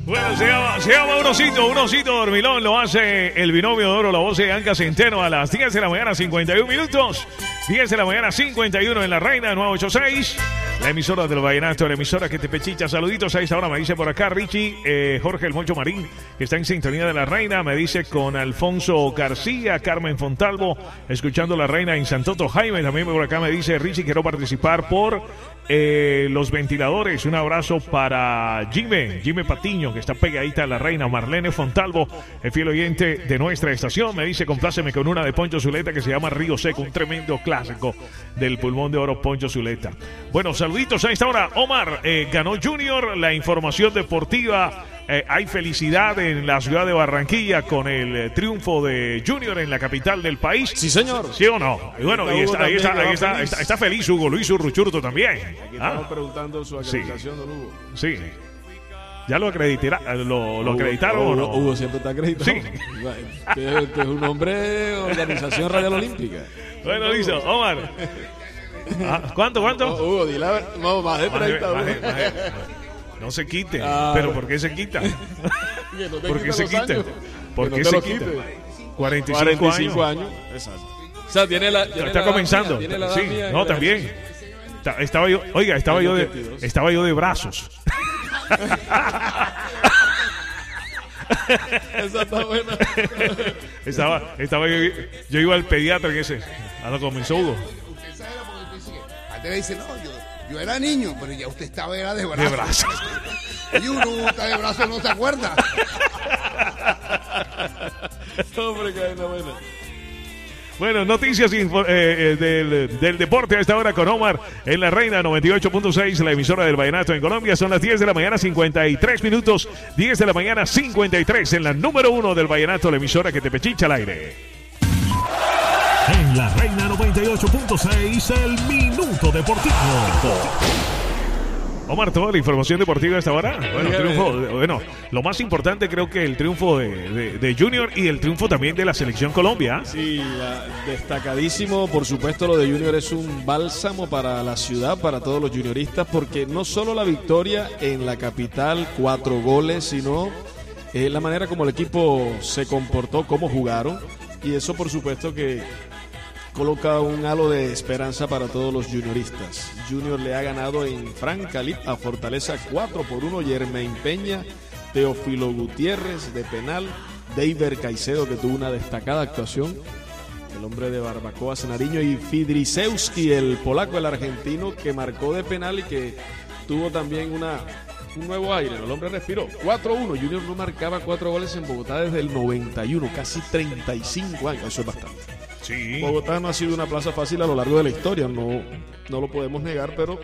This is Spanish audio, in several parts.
Bueno, se llama Un Osito Dormilón, lo hace el binomio de oro, la voz de Anca Centeno a las 10 de la mañana, 51 minutos. 10 de la mañana, 51 en La Reina, 986. La emisora del Vallenato, la emisora que te pechicha. Saluditos a esta hora, me dice por acá Richie, Jorge El Moncho Marín, que está en sintonía de La Reina. Me dice con Alfonso García, Carmen Fontalvo, escuchando La Reina en Santoto. Jaime también por acá me dice, Richie, quiero participar por los ventiladores. Un abrazo para Jimmy Patiño, que está pegadita a La Reina. Marlene Fontalvo, el fiel oyente de nuestra estación, me dice, compláceme con una de Poncho Zuleta que se llama Río Seco, un tremendo clásico del pulmón de oro Poncho Zuleta. Bueno, saluditos a esta hora. Omar, ganó Junior, la información deportiva. Hay felicidad en la ciudad de Barranquilla con el triunfo de Junior en la capital del país. Sí, señor. ¿Sí o no? Y bueno, ahí está feliz Hugo Luis Urruchurto también. Aquí estamos preguntando su acreditación, don Hugo. Sí. ¿Ya lo acreditaron o no? Hugo siempre está acreditado. Sí. Que es un hombre de Organización Radial Olímpica. Bueno, listo, Omar. ¿Cuánto? Hugo, dile no, más de 30. No se quite. ¿Pero por qué se quita? ¿Por qué se quita? ¿Por qué se quita? 45 años. Exacto. O sea, tiene la está comenzando. Sí, no, también. Estaba yo de brazos. Esa está buena. Estaba yo iba al pediatra en ese. A lo comenzó Hugo. Antes me dice, no, yo era niño, pero ya usted estaba era de brazos. De brazos. Y uno está de brazos, no se acuerda. Hombre, que es buena. Bueno, noticias del deporte a esta hora con Omar en La Reina 98.6, la emisora del Vallenato en Colombia. Son las 10 de la mañana, 53 minutos. 10 de la mañana, 53 en la número 1 del Vallenato, la emisora que te pechicha al aire. En La Reina 98.6, el Minuto Deportivo. Omar, toda la información deportiva a esta hora. Bueno, lo más importante creo que el triunfo de Junior y el triunfo también de la Selección Colombia. Sí, destacadísimo. Por supuesto, lo de Junior es un bálsamo para la ciudad, para todos los junioristas, porque no solo la victoria en la capital, 4 goles, sino la manera como el equipo se comportó, cómo jugaron. Y eso, por supuesto, que coloca un halo de esperanza para todos los junioristas. Junior le ha ganado en Francalip a Fortaleza 4-1. Germain Peña, Teófilo Gutiérrez de penal, Deiber Caicedo, que tuvo una destacada actuación, el hombre de Barbacoa Cenariño, y Fidrisewski, el polaco, el argentino, que marcó de penal y que tuvo también un nuevo aire. El hombre respiró. 4-1. Junior no marcaba 4 goles en Bogotá desde el 91, casi 35 años. Eso es bastante. Sí. Bogotá no ha sido una plaza fácil a lo largo de la historia, no lo podemos negar, pero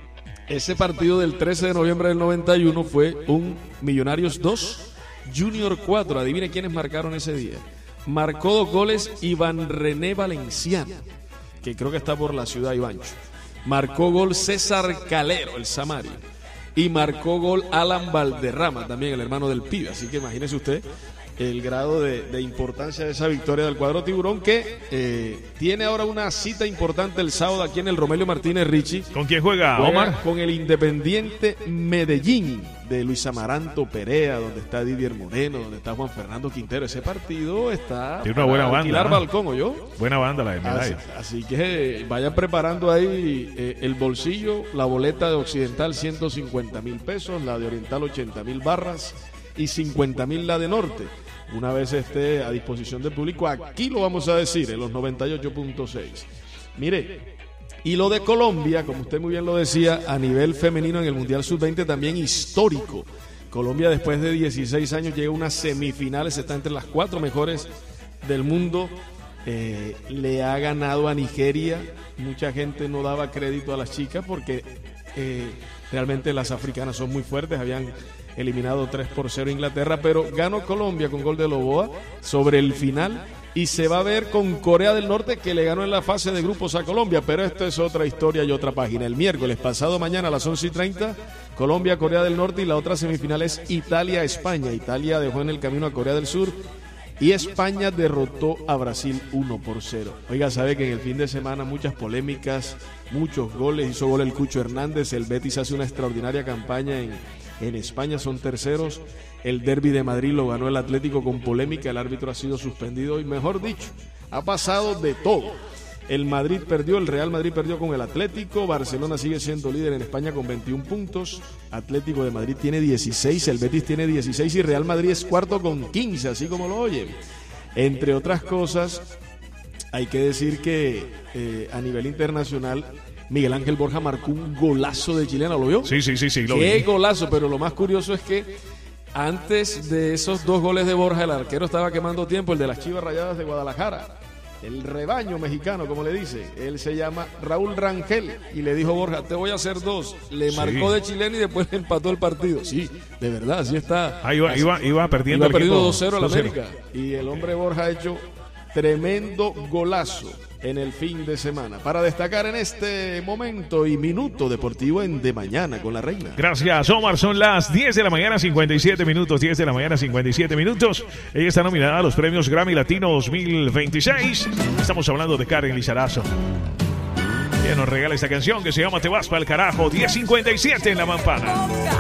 ese partido del 13 de noviembre del 91 fue un Millonarios 2, Junior 4. Adivine quiénes marcaron ese día. Marcó 2 goles Iván René Valenciano, que creo que está por la ciudad de Ivancho. Marcó gol César Calero, el Samario. Y marcó gol Alan Valderrama, también el hermano del Pibe. Así que imagínese usted el grado de importancia de esa victoria del cuadro tiburón, que tiene ahora una cita importante el sábado aquí en el Romelio Martínez. Richie. ¿Con quién juega Omar? Con el Independiente Medellín de Luis Amaranto Perea, donde está Didier Moreno, donde está Juan Fernando Quintero. Ese partido está tiene una buena banda, alquilar balcón, ¿o yo? Buena banda la de Medallo. Así que vayan preparando ahí el bolsillo. La boleta de Occidental 150,000 pesos, la de Oriental 80,000 barras y 50,000 la de Norte. Una vez esté a disposición del público, aquí lo vamos a decir en los 98.6. Mire, y lo de Colombia, como usted muy bien lo decía, a nivel femenino en el Mundial Sub-20 también histórico. Colombia, después de 16 años, llega a unas semifinales, está entre las 4 mejores del mundo. Le ha ganado a Nigeria. Mucha gente no daba crédito a las chicas porque realmente las africanas son muy fuertes. Habían eliminado 3-0 Inglaterra, pero ganó Colombia con gol de Loboa sobre el final, y se va a ver con Corea del Norte, que le ganó en la fase de grupos a Colombia, pero esto es otra historia y otra página. El miércoles pasado mañana a las 11:30, Colombia, Corea del Norte, y la otra semifinal es Italia-España. Italia dejó en el camino a Corea del Sur y España derrotó a Brasil 1-0. Oiga, sabe que en el fin de semana muchas polémicas, muchos goles, hizo gol el Cucho Hernández, el Betis hace una extraordinaria campaña En España son terceros. El derbi de Madrid lo ganó el Atlético con polémica. El árbitro ha sido suspendido y, mejor dicho, ha pasado de todo. El Madrid perdió, el Real Madrid perdió con el Atlético. Barcelona sigue siendo líder en España con 21 puntos. Atlético de Madrid tiene 16, el Betis tiene 16 y Real Madrid es cuarto con 15, así como lo oyen. Entre otras cosas, hay que decir que a nivel internacional, Miguel Ángel Borja marcó un golazo de chilena, ¿lo vio? Sí, lo Qué vi. golazo, pero lo más curioso es que antes de esos 2 goles de Borja, el arquero estaba quemando tiempo, el de las Chivas Rayadas de Guadalajara. El rebaño mexicano, como le dice. Él se llama Raúl Rangel y le dijo Borja, te voy a hacer 2. Le marcó de chilena y después le empató el partido. Sí, de verdad, así está. Iba perdiendo. Iba perdiendo 2-0 a al América. Y el hombre Borja ha hecho tremendo golazo en el fin de semana. Para destacar en este momento y minuto deportivo en De Mañana con la Reina. Gracias, Omar. Son las 10 de la mañana, 57 minutos. 10 de la mañana, 57 minutos. Ella está nominada a los premios Grammy Latino 2026. Estamos hablando de Karen Lizarazo. Ella nos regala esta canción que se llama Te vas pa'l carajo. 10:57 en La Mampana.